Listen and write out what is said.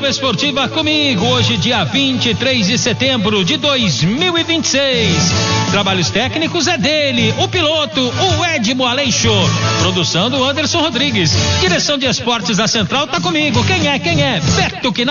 Esportiva comigo, hoje dia 23 de setembro de 2026. Trabalhos técnicos é dele, o piloto, o Edmo Aleixo. Produção do Anderson Rodrigues. Direção de esportes da Central tá comigo. Quem é? Beto Quinal.